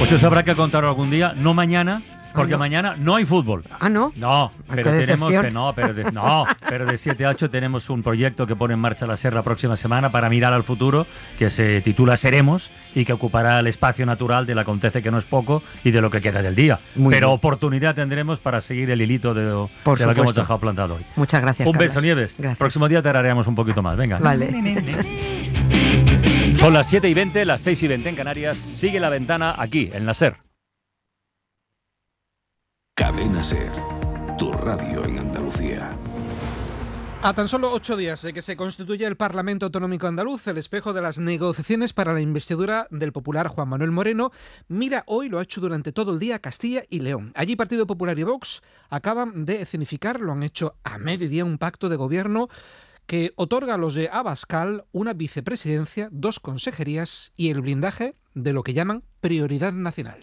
Pues eso habrá que contarlo algún día, no mañana, porque mañana no hay fútbol. Ah, ¿no? No, pero tenemos decepción. pero de 7 a 8 tenemos un proyecto que pone en marcha la SER la próxima semana para mirar al futuro, que se titula Seremos y que ocupará el espacio natural del acontece que no es poco y de lo que queda del día. Pero oportunidad tendremos para seguir el hilito de lo que hemos dejado plantado hoy. Muchas gracias, Un Carlos. beso, Nieves. Gracias. Próximo día te haremos un poquito más. Venga. Vale. Son las 7:20, las 6:20 en Canarias. Sigue La Ventana aquí, en la SER. Cadena SER, tu radio en Andalucía. A tan solo 8 días de que se constituya el Parlamento Autonómico Andaluz, el espejo de las negociaciones para la investidura del popular Juan Manuel Moreno, mira hoy, lo ha hecho durante todo el día, Castilla y León. Allí Partido Popular y Vox acaban de escenificar, lo han hecho a mediodía, un pacto de gobierno que otorga a los de Abascal una vicepresidencia, 2 consejerías y el blindaje de lo que llaman prioridad nacional.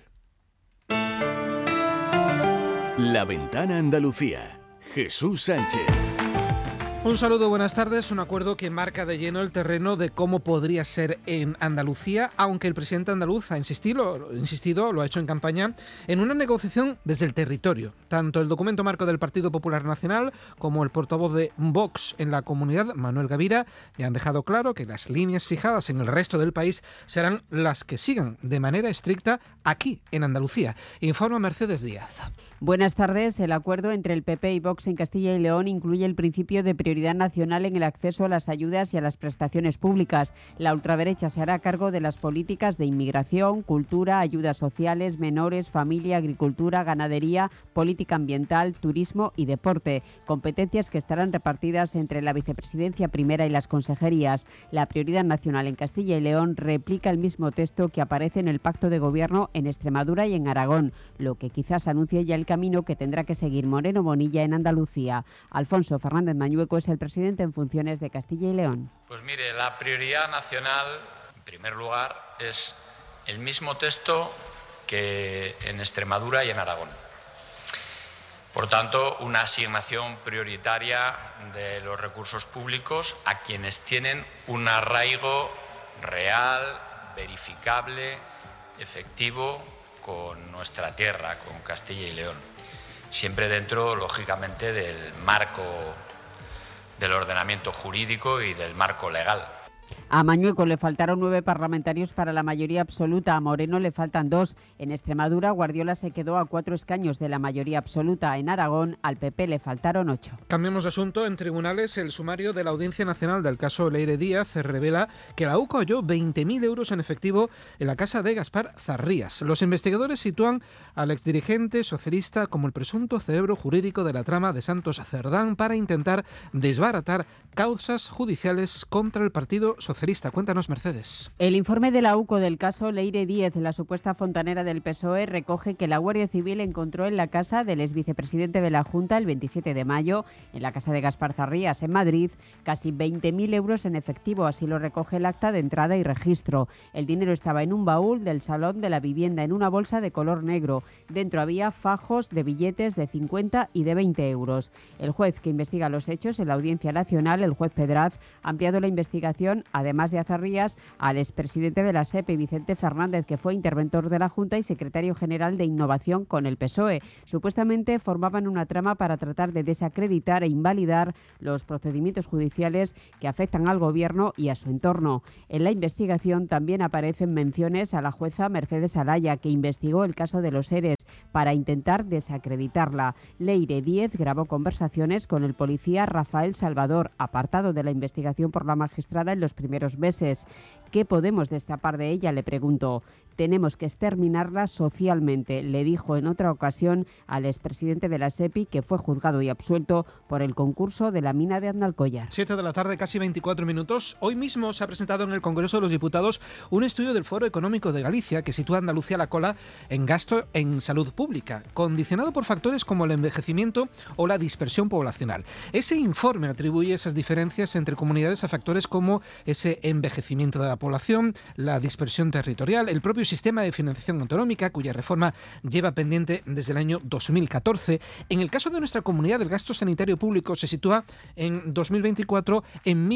La Ventana Andalucía. Jesús Sánchez. Un saludo, buenas tardes. Un acuerdo que marca de lleno el terreno de cómo podría ser en Andalucía, aunque el presidente andaluz ha insistido, lo ha hecho en campaña, en una negociación desde el territorio. Tanto el documento marco del Partido Popular Nacional como el portavoz de Vox en la comunidad, Manuel Gavira, ya han dejado claro que las líneas fijadas en el resto del país serán las que sigan de manera estricta aquí, en Andalucía. Informa Mercedes Díaz. Buenas tardes. El acuerdo entre el PP y Vox en Castilla y León incluye el principio de prioridad nacional en el acceso a las ayudas y a las prestaciones públicas. La ultraderecha se hará cargo de las políticas de inmigración, cultura, ayudas sociales, menores, familia, agricultura, ganadería, política ambiental, turismo y deporte. Competencias que estarán repartidas entre la vicepresidencia primera y las consejerías. La prioridad nacional en Castilla y León replica el mismo texto que aparece en el pacto de gobierno en Extremadura y en Aragón, lo que quizás anuncie ya el camino que tendrá que seguir Moreno Bonilla en Andalucía. Alfonso Fernández Mañueco es el presidente en funciones de Castilla y León. Pues mire, la prioridad nacional, en primer lugar, es el mismo texto que en Extremadura y en Aragón. Por tanto, una asignación prioritaria de los recursos públicos a quienes tienen un arraigo real, verificable, efectivo con nuestra tierra, con Castilla y León. Siempre dentro, lógicamente, del marco del ordenamiento jurídico y del marco legal. A Mañueco le faltaron 9 parlamentarios para la mayoría absoluta, a Moreno le faltan 2. En Extremadura, Guardiola se quedó a 4 escaños de la mayoría absoluta. En Aragón, al PP le faltaron 8. Cambiemos de asunto. En tribunales, el sumario de la Audiencia Nacional del caso Leire Díaz revela que la UCO halló 20.000 euros en efectivo en la casa de Gaspar Zarrías. Los investigadores sitúan al exdirigente socialista como el presunto cerebro jurídico de la trama de Santos Cerdán para intentar desbaratar causas judiciales contra el Partido Socialista. Cuéntanos, Mercedes. El informe de la UCO del caso Leire Díez, la supuesta fontanera del PSOE, recoge que la Guardia Civil encontró en la casa del exvicepresidente de la Junta el 27 de mayo, en la casa de Gaspar Zarrías, en Madrid, casi 20.000 euros en efectivo. Así lo recoge el acta de entrada y registro. El dinero estaba en un baúl del salón de la vivienda, en una bolsa de color negro. Dentro había fajos de billetes de 50 y de 20 euros. El juez que investiga los hechos en la Audiencia Nacional, el juez Pedraz, ha ampliado la investigación, además de a Zarrías, al expresidente de la SEPE, Vicente Fernández, que fue interventor de la Junta y secretario general de Innovación con el PSOE. Supuestamente formaban una trama para tratar de desacreditar e invalidar los procedimientos judiciales que afectan al Gobierno y a su entorno. En la investigación también aparecen menciones a la jueza Mercedes Alaya, que investigó el caso de los ERES para intentar desacreditarla. Leire Díez grabó conversaciones con el policía Rafael Salvador, apartado de la investigación por la magistrada en los primeros meses. ¿Qué podemos destapar de ella?, le preguntó. Tenemos que exterminarla socialmente, le dijo en otra ocasión al expresidente de la SEPI, que fue juzgado y absuelto por el concurso de la mina de Andalcollar. 7 de la tarde, casi 24 minutos. Hoy mismo se ha presentado en el Congreso de los Diputados un estudio del Foro Económico de Galicia que sitúa a Andalucía a la cola en gasto en salud pública, condicionado por factores como el envejecimiento o la dispersión poblacional. Ese informe atribuye esas diferencias entre comunidades a factores como ese envejecimiento de la población, la dispersión territorial, el propio sistema de financiación autonómica, cuya reforma lleva pendiente desde el año 2014. En el caso de nuestra comunidad, el gasto sanitario público se sitúa en 2024 en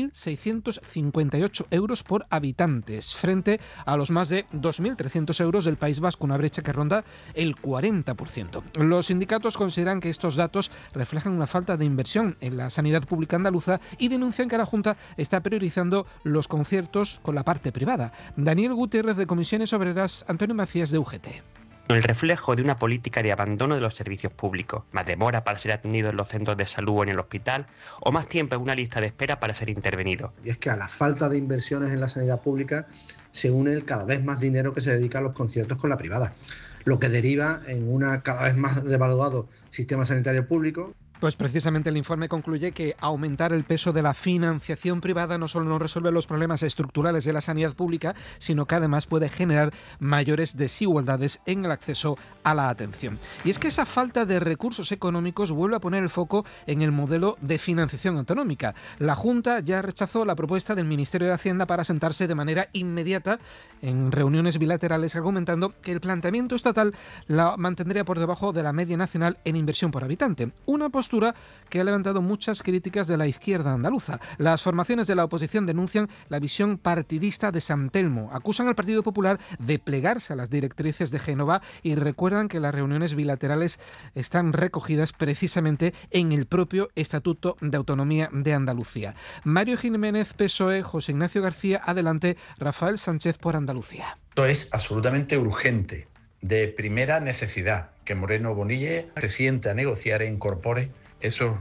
1.658 euros por habitantes, frente a los más de 2.300 euros del País Vasco, una brecha que ronda el 40%. Los sindicatos consideran que estos datos reflejan una falta de inversión en la sanidad pública andaluza y denuncian que la Junta está priorizando los conciertos con la parte privada. Daniel Gutiérrez, de Comisiones Obreras, Antonio Macías, de UGT. El reflejo de una política de abandono de los servicios públicos, más demora para ser atendido en los centros de salud o en el hospital, o más tiempo en una lista de espera para ser intervenido. Y es que a la falta de inversiones en la sanidad pública se une el cada vez más dinero que se dedica a los conciertos con la privada, lo que deriva en un cada vez más devaluado sistema sanitario público. Pues precisamente el informe concluye que aumentar el peso de la financiación privada no solo no resuelve los problemas estructurales de la sanidad pública, sino que además puede generar mayores desigualdades en el acceso a la atención. Y es que esa falta de recursos económicos vuelve a poner el foco en el modelo de financiación autonómica. La Junta ya rechazó la propuesta del Ministerio de Hacienda para sentarse de manera inmediata en reuniones bilaterales, argumentando que el planteamiento estatal la mantendría por debajo de la media nacional en inversión por habitante. Una postura que ha levantado muchas críticas de la izquierda andaluza. Las formaciones de la oposición denuncian la visión partidista de San Telmo, acusan al Partido Popular de plegarse a las directrices de Génova y recuerdan que las reuniones bilaterales están recogidas precisamente en el propio Estatuto de Autonomía de Andalucía. Mario Jiménez, PSOE, José Ignacio García, adelante, Rafael Sánchez por Andalucía. Esto es absolutamente urgente, de primera necesidad, que Moreno Bonille se siente a negociar e incorpore esos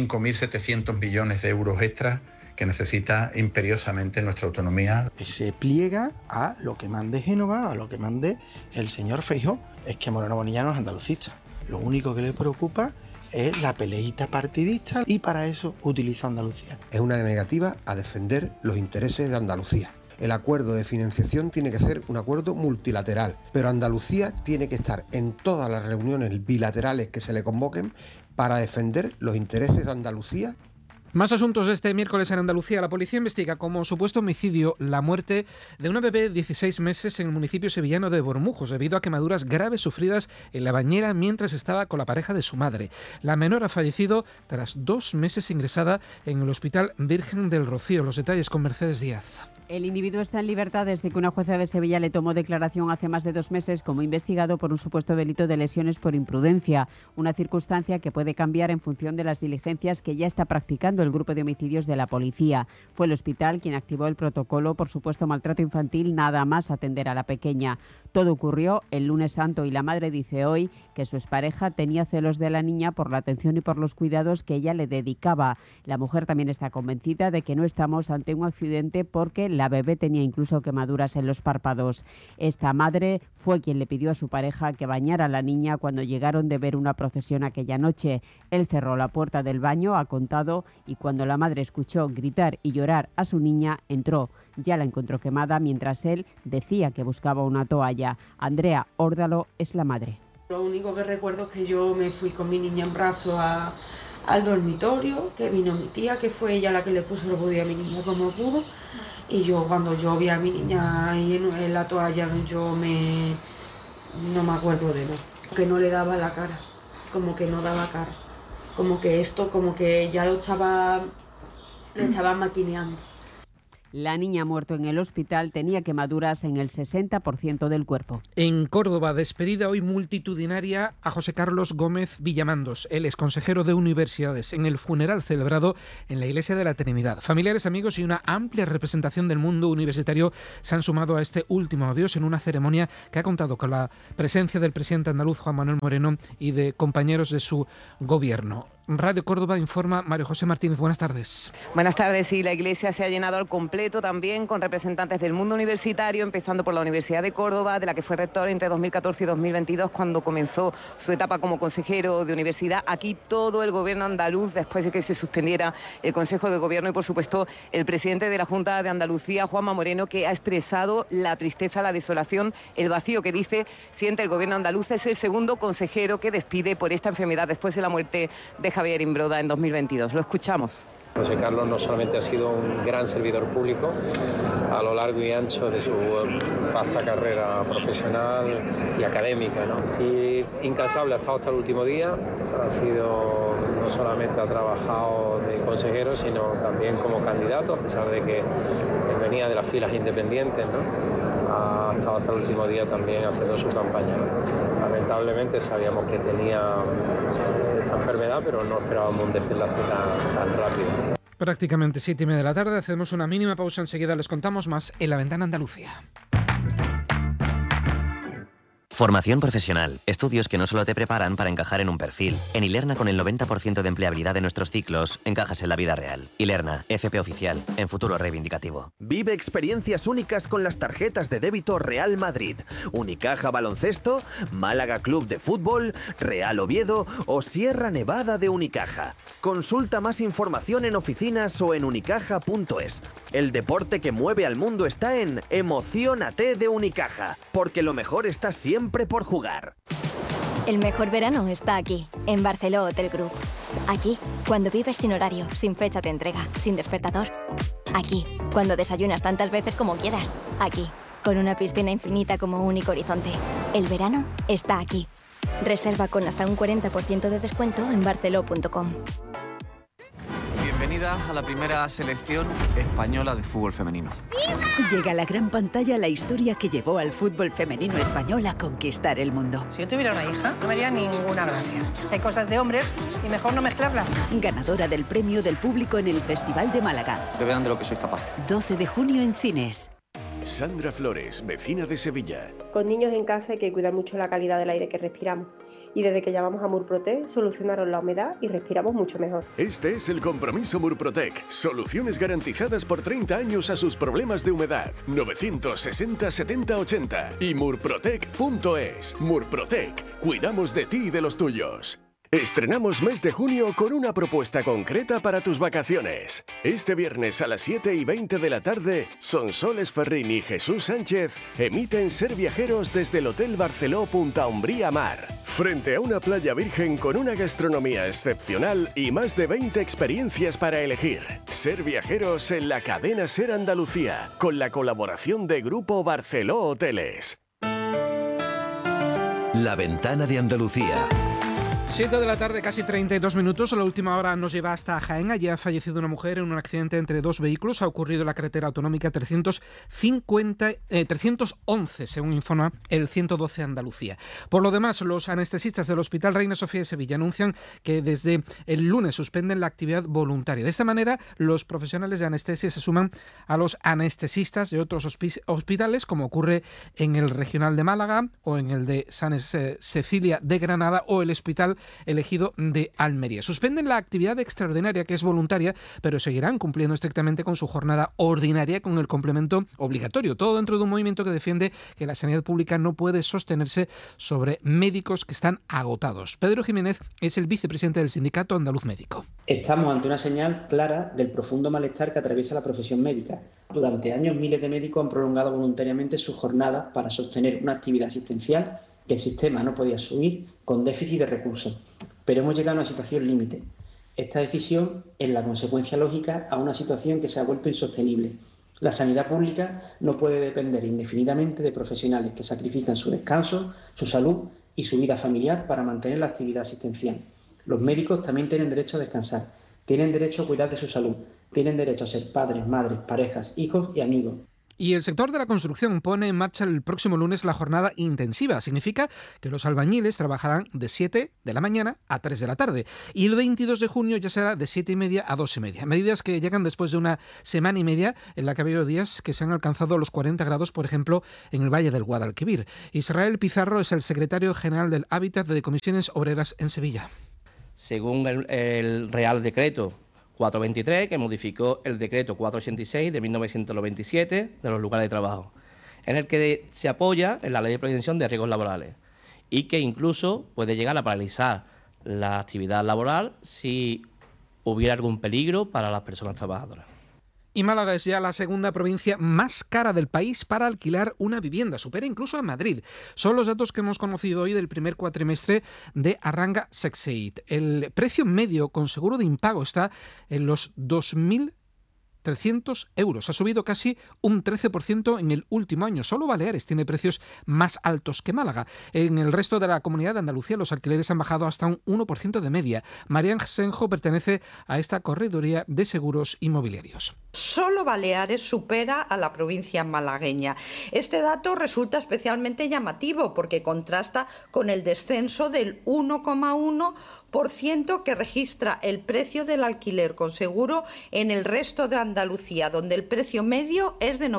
5.700 millones de euros extras que necesita imperiosamente nuestra autonomía. Se pliega a lo que mande Génova, a lo que mande el señor Feijóo. Es que Moreno Bonilla no es andalucista. Lo único que le preocupa es la peleita partidista y para eso utiliza Andalucía. Es una negativa a defender los intereses de Andalucía. El acuerdo de financiación tiene que ser un acuerdo multilateral, pero Andalucía tiene que estar en todas las reuniones bilaterales que se le convoquen para defender los intereses de Andalucía. Más asuntos de este miércoles en Andalucía. La policía investiga como supuesto homicidio la muerte de una bebé de 16 meses en el municipio sevillano de Bormujos, debido a quemaduras graves sufridas en la bañera mientras estaba con la pareja de su madre. La menor ha fallecido tras 2 meses ingresada en el Hospital Virgen del Rocío. Los detalles con Mercedes Díaz. El individuo está en libertad desde que una jueza de Sevilla le tomó declaración hace más de 2 meses como investigado por un supuesto delito de lesiones por imprudencia, una circunstancia que puede cambiar en función de las diligencias que ya está practicando el grupo de homicidios de la policía. Fue el hospital quien activó el protocolo por supuesto maltrato infantil, nada más atender a la pequeña. Todo ocurrió el lunes santo y la madre dice hoy que su expareja tenía celos de la niña por la atención y por los cuidados que ella le dedicaba. La mujer también está convencida de que no estamos ante un accidente porque la bebé tenía incluso quemaduras en los párpados. Esta madre fue quien le pidió a su pareja que bañara a la niña cuando llegaron de ver una procesión aquella noche. Él cerró la puerta del baño, ha contado, y cuando la madre escuchó gritar y llorar a su niña, entró. Ya la encontró quemada mientras él decía que buscaba una toalla. Andrea Órdalo es la madre. Lo único que recuerdo es que yo me fui con mi niña en brazos al dormitorio, que vino mi tía, que fue ella la que le puso los body a mi niña como pudo. Y yo cuando yo vi a mi niña ahí en la toalla, no me acuerdo de nada. Que no le daba la cara, como que no daba cara. Como que esto, como que ya le estaba maquineando. La niña muerto en el hospital tenía quemaduras en el 60% del cuerpo. En Córdoba, despedida hoy multitudinaria a José Carlos Gómez Villamandos, el exconsejero de Universidades, en el funeral celebrado en la Iglesia de la Trinidad. Familiares, amigos y una amplia representación del mundo universitario se han sumado a este último adiós en una ceremonia que ha contado con la presencia del presidente andaluz Juan Manuel Moreno y de compañeros de su gobierno. Radio Córdoba informa Mario José Martínez. Buenas tardes. Buenas tardes. Sí, la iglesia se ha llenado al completo también con representantes del mundo universitario, empezando por la Universidad de Córdoba, de la que fue rector entre 2014 y 2022 cuando comenzó su etapa como consejero de universidad. Aquí todo el gobierno andaluz, después de que se suspendiera el Consejo de Gobierno, y por supuesto el presidente de la Junta de Andalucía, Juanma Moreno, que ha expresado la tristeza, la desolación, el vacío que dice siente el gobierno andaluz. Es el segundo consejero que despide por esta enfermedad después de la muerte de Javier Imbroda en 2022. Lo escuchamos. José Carlos no solamente ha sido un gran servidor público a lo largo y ancho de su vasta carrera profesional y académica, ¿no? Y incansable, ha estado hasta el último día, no solamente ha trabajado de consejero, sino también como candidato, a pesar de que venía de las filas independientes, ¿no? Ha estado hasta el último día también haciendo su campaña. Lamentablemente sabíamos que tenía esta enfermedad, pero no esperábamos un desenlace tan rápido. Prácticamente 7:30 de la tarde, hacemos una mínima pausa, enseguida les contamos más en La Ventana Andalucía. Formación profesional. Estudios que no solo te preparan para encajar en un perfil. En Ilerna, con el 90% de empleabilidad de nuestros ciclos, encajas en la vida real. Ilerna, FP oficial, en futuro reivindicativo. Vive experiencias únicas con las tarjetas de débito Real Madrid, Unicaja Baloncesto, Málaga Club de Fútbol, Real Oviedo o Sierra Nevada de Unicaja. Consulta más información en oficinas o en unicaja.es. El deporte que mueve al mundo está en Emociónate de Unicaja, porque lo mejor está siempre por jugar. El mejor verano está aquí, en Barceló Hotel Group. Aquí, cuando vives sin horario, sin fecha de entrega, sin despertador. Aquí, cuando desayunas tantas veces como quieras. Aquí, con una piscina infinita como único horizonte. El verano está aquí. Reserva con hasta un 40% de descuento en barceló.com. Bienvenida a la primera selección española de fútbol femenino. Llega a la gran pantalla la historia que llevó al fútbol femenino español a conquistar el mundo. Si yo tuviera una hija, no me haría ninguna gracia. Hay cosas de hombres y mejor no mezclarlas. Ganadora del premio del público en el Festival de Málaga. Que vean de lo que sois capaz. 12 de junio en cines. Sandra Flores, vecina de Sevilla. Con niños en casa hay que cuidar mucho la calidad del aire que respiramos. Y desde que llamamos a Murprotec solucionaron la humedad y respiramos mucho mejor. Este es el compromiso Murprotec. Soluciones garantizadas por 30 años a sus problemas de humedad. 960 70 80 y murprotec.es. Murprotec. Cuidamos de ti y de los tuyos. Estrenamos mes de junio con una propuesta concreta para tus vacaciones. Este viernes a las 7:20 de la tarde, Sonsoles Ferrín y Jesús Sánchez emiten Ser Viajeros desde el Hotel Barceló Punta Umbría Mar. Frente a una playa virgen con una gastronomía excepcional y más de 20 experiencias para elegir. Ser Viajeros en la cadena Ser Andalucía, con la colaboración de Grupo Barceló Hoteles. La Ventana de Andalucía. 7 de la tarde, casi 32 minutos. La última hora nos lleva hasta Jaén. Allí ha fallecido una mujer en un accidente entre dos vehículos. Ha ocurrido en la carretera autonómica 311, según informa el 112 Andalucía. Por lo demás, los anestesistas del Hospital Reina Sofía de Sevilla anuncian que desde el lunes suspenden la actividad voluntaria. De esta manera, los profesionales de anestesia se suman a los anestesistas de otros hospitales, como ocurre en el Regional de Málaga o en el de San Cecilia de Granada o el Hospital Elegido de Almería. Suspenden la actividad extraordinaria, que es voluntaria, pero seguirán cumpliendo estrictamente con su jornada ordinaria con el complemento obligatorio. Todo dentro de un movimiento que defiende que la sanidad pública no puede sostenerse sobre médicos que están agotados. Pedro Jiménez es el vicepresidente del Sindicato Andaluz Médico. Estamos ante una señal clara del profundo malestar que atraviesa la profesión médica. Durante años, miles de médicos han prolongado voluntariamente sus jornadas para sostener una actividad asistencial que el sistema no podía asumir con déficit de recursos. Pero hemos llegado a una situación límite. Esta decisión es la consecuencia lógica a una situación que se ha vuelto insostenible. La sanidad pública no puede depender indefinidamente de profesionales que sacrifican su descanso, su salud y su vida familiar para mantener la actividad asistencial. Los médicos también tienen derecho a descansar, tienen derecho a cuidar de su salud, tienen derecho a ser padres, madres, parejas, hijos y amigos. Y el sector de la construcción pone en marcha el próximo lunes la jornada intensiva. Significa que los albañiles trabajarán de 7 de la mañana a 3 de la tarde. Y el 22 de junio ya será de 7:30 a 2:30. Medidas que llegan después de una semana y media en la que ha habido días que se han alcanzado los 40 grados, por ejemplo, en el Valle del Guadalquivir. Israel Pizarro es el secretario general del Hábitat de Comisiones Obreras en Sevilla. Según el Real Decreto 423, que modificó el decreto 486 de 1997 de los lugares de trabajo, en el que se apoya en la Ley de Prevención de Riesgos Laborales y que incluso puede llegar a paralizar la actividad laboral si hubiera algún peligro para las personas trabajadoras. Y Málaga es ya la segunda provincia más cara del país para alquilar una vivienda. Supera incluso a Madrid. Son los datos que hemos conocido hoy del primer cuatrimestre de Arranga Sexeit. El precio medio con seguro de impago está en los 2.300 euros. Ha subido casi un 13% en el último año. Solo Baleares tiene precios más altos que Málaga. En el resto de la Comunidad de Andalucía los alquileres han bajado hasta un 1% de media. Marian Senjo pertenece a esta correduría de seguros inmobiliarios. Solo Baleares supera a la provincia malagueña. Este dato resulta especialmente llamativo porque contrasta con el descenso del 1,1% que registra el precio del alquiler con seguro en el resto de Andalucía, donde el precio medio es de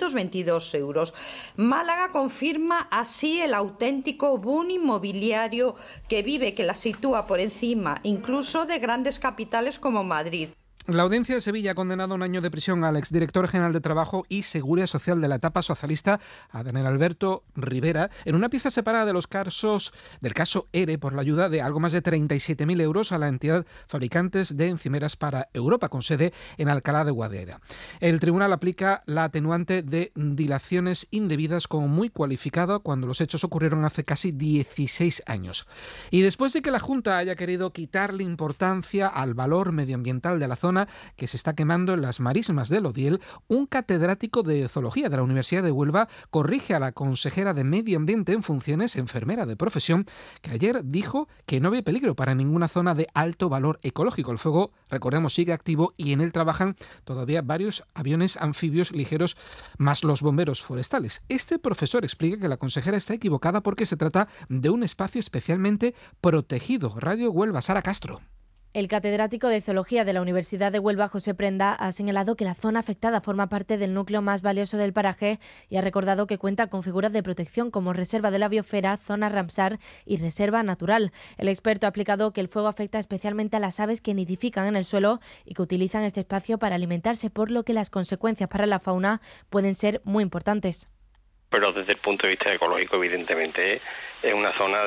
922 euros. Málaga confirma así el auténtico boom inmobiliario que vive, que la sitúa por encima incluso de grandes capitales como Madrid. La Audiencia de Sevilla ha condenado a un año de prisión al exdirector general de Trabajo y Seguridad Social de la etapa socialista, a Daniel Alberto Rivera, en una pieza separada de los casos del caso ERE por la ayuda de algo más de 37.000 euros a la entidad Fabricantes de Encimeras para Europa, con sede en Alcalá de Guadaira. El tribunal aplica la atenuante de dilaciones indebidas como muy cualificada cuando los hechos ocurrieron hace casi 16 años. Y después de que la Junta haya querido quitarle importancia al valor medioambiental de la zona que se está quemando en las marismas del Odiel, un catedrático de zoología de la Universidad de Huelva corrige a la consejera de Medio Ambiente en funciones, enfermera de profesión, que ayer dijo que no ve peligro para ninguna zona de alto valor ecológico. El fuego, recordemos, sigue activo y en él trabajan todavía varios aviones anfibios ligeros más los bomberos forestales. Este profesor explica que la consejera está equivocada porque se trata de un espacio especialmente protegido. Radio Huelva, Sara Castro. El catedrático de Zoología de la Universidad de Huelva, José Prenda, ha señalado que la zona afectada forma parte del núcleo más valioso del paraje y ha recordado que cuenta con figuras de protección como Reserva de la Biosfera, Zona Ramsar y Reserva Natural. El experto ha explicado que el fuego afecta especialmente a las aves que nidifican en el suelo y que utilizan este espacio para alimentarse, por lo que las consecuencias para la fauna pueden ser muy importantes. Pero desde el punto de vista ecológico, evidentemente, es una zona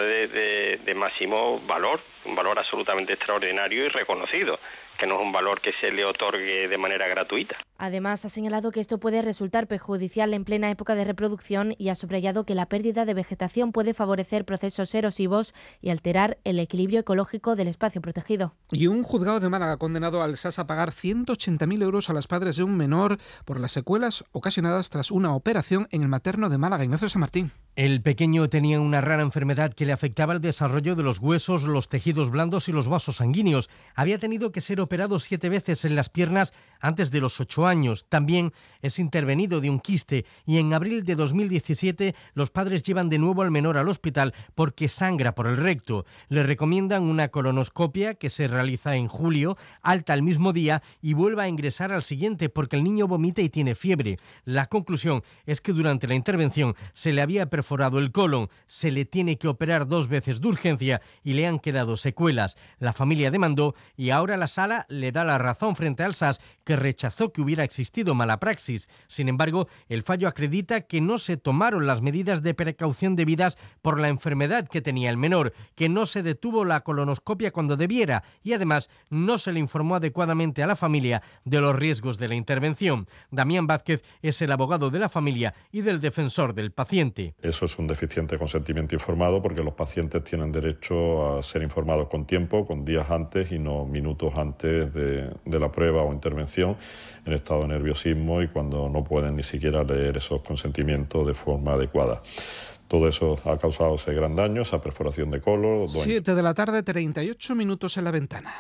de máximo valor, un valor absolutamente extraordinario y reconocido, que no es un valor que se le otorgue de manera gratuita. Además, ha señalado que esto puede resultar perjudicial en plena época de reproducción y ha subrayado que la pérdida de vegetación puede favorecer procesos erosivos y alterar el equilibrio ecológico del espacio protegido. Y un juzgado de Málaga ha condenado al SAS a pagar 180.000 euros a los padres de un menor por las secuelas ocasionadas tras una operación en el materno de Málaga. Ignacio San Martín. El pequeño tenía una rara enfermedad que le afectaba el desarrollo de los huesos, los tejidos blandos y los vasos sanguíneos. Había tenido que ser operado 7 veces en las piernas antes de los 8 años. También es intervenido de un quiste y en abril de 2017 los padres llevan de nuevo al menor al hospital porque sangra por el recto. Le recomiendan una colonoscopia que se realiza en julio, alta el mismo día y vuelve a ingresar al siguiente porque el niño vomita y tiene fiebre. La conclusión es que durante la intervención se le había perforado el colon, se le tiene que operar 2 veces de urgencia y le han quedado secuelas. La familia demandó y ahora la sala le da la razón frente al SAS, que rechazó que hubiera existido mala praxis. Sin embargo, el fallo acredita que no se tomaron las medidas de precaución debidas por la enfermedad que tenía el menor, que no se detuvo la colonoscopia cuando debiera y además no se le informó adecuadamente a la familia de los riesgos de la intervención. Damián Vázquez es el abogado de la familia y del defensor del paciente. Eso es un deficiente consentimiento informado porque los pacientes tienen derecho a ser informados con tiempo, con días antes y no minutos antes de la prueba o intervención en estado de nerviosismo y cuando no pueden ni siquiera leer esos consentimientos de forma adecuada. Todo eso ha causado ese gran daño, esa perforación de colon. 7 de la tarde, 38 minutos en La Ventana.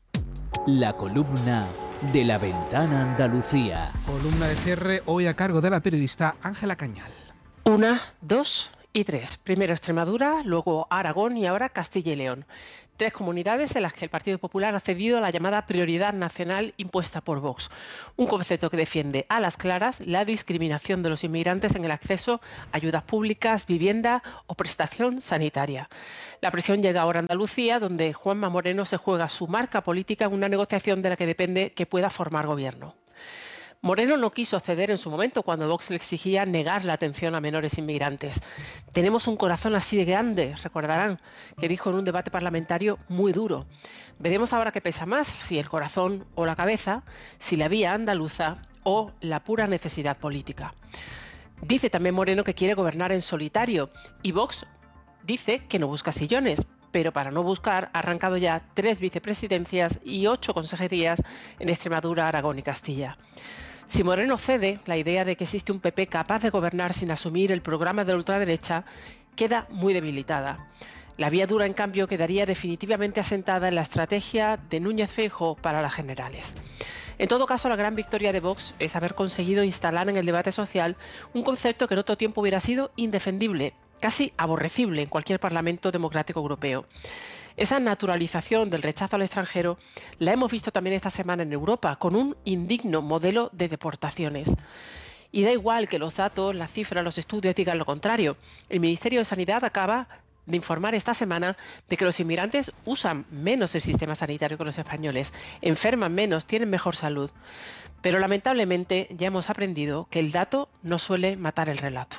La columna de La Ventana Andalucía. Columna de cierre hoy a cargo de la periodista Ángela Cañal. 1, 2 y 3. Primero Extremadura, luego Aragón y ahora Castilla y León. 3 comunidades en las que el Partido Popular ha cedido a la llamada prioridad nacional impuesta por Vox. Un concepto que defiende a las claras la discriminación de los inmigrantes en el acceso a ayudas públicas, vivienda o prestación sanitaria. La presión llega ahora a Andalucía, donde Juanma Moreno se juega su marca política en una negociación de la que depende que pueda formar gobierno. Moreno no quiso ceder en su momento cuando Vox le exigía negar la atención a menores inmigrantes. Tenemos un corazón así de grande, recordarán, que dijo en un debate parlamentario muy duro. Veremos ahora qué pesa más, si el corazón o la cabeza, si la vía andaluza o la pura necesidad política. Dice también Moreno que quiere gobernar en solitario y Vox dice que no busca sillones, pero para no buscar ha arrancado ya 3 vicepresidencias y 8 consejerías en Extremadura, Aragón y Castilla. Si Moreno cede, la idea de que existe un PP capaz de gobernar sin asumir el programa de la ultraderecha queda muy debilitada. La vía dura, en cambio, quedaría definitivamente asentada en la estrategia de Núñez Feijóo para las generales. En todo caso, la gran victoria de Vox es haber conseguido instalar en el debate social un concepto que en otro tiempo hubiera sido indefendible, casi aborrecible en cualquier parlamento democrático europeo. Esa naturalización del rechazo al extranjero la hemos visto también esta semana en Europa, con un indigno modelo de deportaciones. Y da igual que los datos, las cifras, los estudios digan lo contrario. El Ministerio de Sanidad acaba de informar esta semana de que los inmigrantes usan menos el sistema sanitario que los españoles, enferman menos, tienen mejor salud. Pero lamentablemente ya hemos aprendido que el dato no suele matar el relato.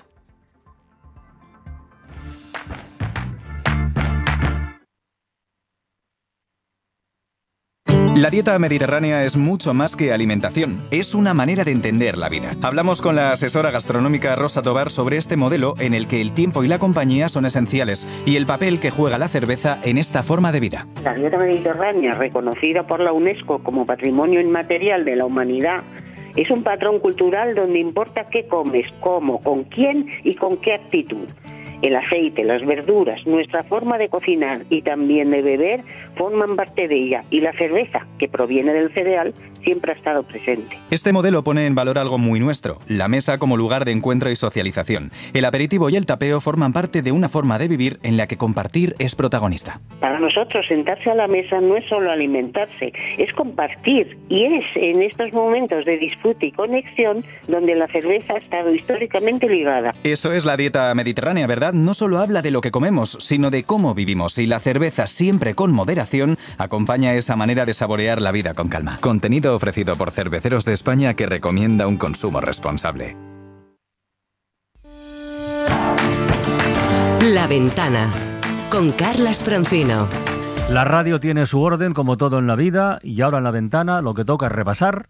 La dieta mediterránea es mucho más que alimentación, es una manera de entender la vida. Hablamos con la asesora gastronómica Rosa Tobar sobre este modelo en el que el tiempo y la compañía son esenciales y el papel que juega la cerveza en esta forma de vida. La dieta mediterránea, reconocida por la UNESCO como Patrimonio Inmaterial de la Humanidad, es un patrón cultural donde importa qué comes, cómo, con quién y con qué actitud. El aceite, las verduras, nuestra forma de cocinar y también de beber forman parte de ella, y la cerveza, que proviene del cereal, siempre ha estado presente. Este modelo pone en valor algo muy nuestro, la mesa como lugar de encuentro y socialización. El aperitivo y el tapeo forman parte de una forma de vivir en la que compartir es protagonista. Para nosotros sentarse a la mesa no es solo alimentarse, es compartir, y es en estos momentos de disfrute y conexión donde la cerveza ha estado históricamente ligada. Eso es la dieta mediterránea, ¿verdad? No solo habla de lo que comemos, sino de cómo vivimos, y la cerveza, siempre con moderación, acompaña esa manera de saborear la vida con calma. Contenido ofrecido por Cerveceros de España, que recomienda un consumo responsable. La Ventana, con Carlas Francino. La radio tiene su orden, como todo en la vida, y ahora en La Ventana lo que toca es repasar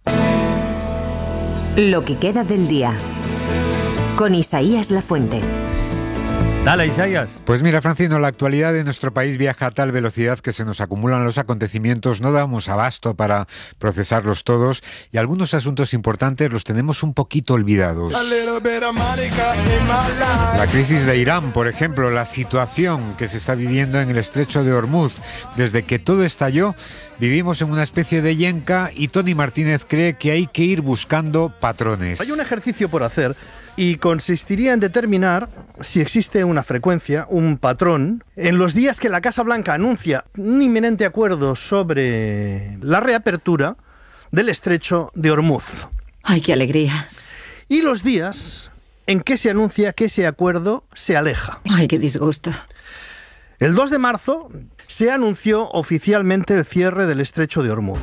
lo que queda del día, con Isaías Lafuente. Dale, Isaías. Pues mira, Francino, la actualidad de nuestro país viaja a tal velocidad que se nos acumulan los acontecimientos, no damos abasto para procesarlos todos, y algunos asuntos importantes los tenemos un poquito olvidados. La crisis de Irán, por ejemplo, la situación que se está viviendo en el estrecho de Hormuz. Desde que todo estalló, vivimos en una especie de yenca, y Tony Martínez cree que hay que ir buscando patrones. Hay un ejercicio por hacer y consistiría en determinar si existe una frecuencia, un patrón, en los días que la Casa Blanca anuncia un inminente acuerdo sobre la reapertura del estrecho de Hormuz. ¡Ay, qué alegría! Y los días en que se anuncia que ese acuerdo se aleja. ¡Ay, qué disgusto! El 2 de marzo se anunció oficialmente el cierre del estrecho de Hormuz.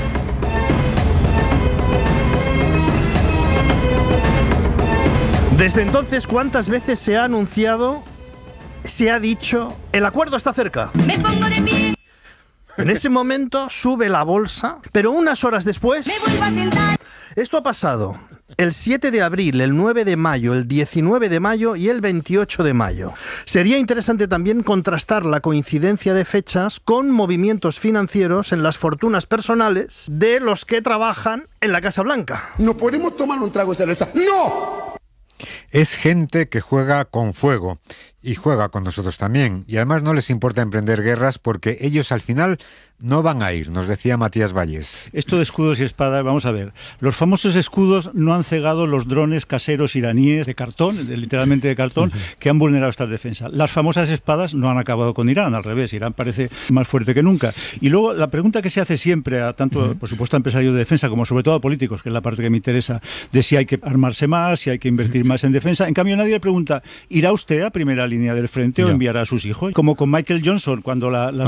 Desde entonces, ¿cuántas veces se ha anunciado, se ha dicho, el acuerdo está cerca? Me pongo de pie. En ese momento sube la bolsa, pero unas horas después, me vuelvo a sentar. Esto ha pasado el 7 de abril, el 9 de mayo, el 19 de mayo y el 28 de mayo. Sería interesante también contrastar la coincidencia de fechas con movimientos financieros en las fortunas personales de los que trabajan en la Casa Blanca. ¿No podemos tomar un trago de cerveza? ¡No! Es gente que juega con fuego y juega con nosotros también, y además no les importa emprender guerras porque ellos al final no van a ir, nos decía Matías Valles. Esto de escudos y espadas, vamos a ver, los famosos escudos no han cegado los drones caseros iraníes de cartón, literalmente de cartón, que han vulnerado estas defensas. Las famosas espadas no han acabado con Irán, al revés, Irán parece más fuerte que nunca. Y luego la pregunta que se hace siempre a tanto, por supuesto, a empresarios de defensa como sobre todo a políticos, que es la parte que me interesa, de si hay que armarse más, si hay que invertir más en defensa. En cambio, nadie le pregunta, ¿irá usted a primera línea del frente o enviará a sus hijos? Como con Michael Johnson, cuando la